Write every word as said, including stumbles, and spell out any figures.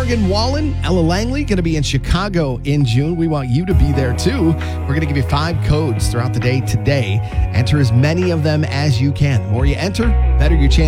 Morgan Wallen, Ella Langley, going to be in Chicago in June. We want you to be there too. We're going to give you five codes throughout the day today. Enter as many of them as you can. The more you enter, better your chance